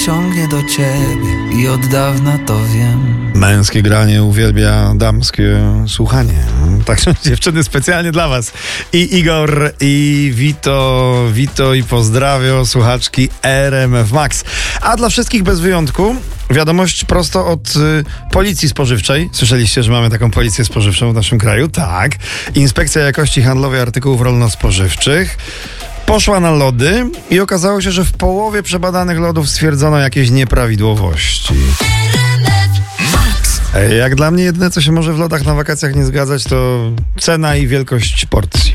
ciągnie do ciebie i od dawna to wiem. Męskie granie uwielbia damskie słuchanie. Także dziewczyny specjalnie dla was. I Igor, i Wito i pozdrawio słuchaczki RMF Max. A dla wszystkich bez wyjątku wiadomość prosto od Policji Spożywczej. Słyszeliście, że mamy taką policję spożywczą w naszym kraju? Tak. Inspekcja Jakości Handlowej Artykułów Rolno-Spożywczych poszła na lody i okazało się, że w połowie przebadanych lodów stwierdzono jakieś nieprawidłowości. Jak dla mnie jedyne, co się może w lodach na wakacjach nie zgadzać, to cena i wielkość porcji.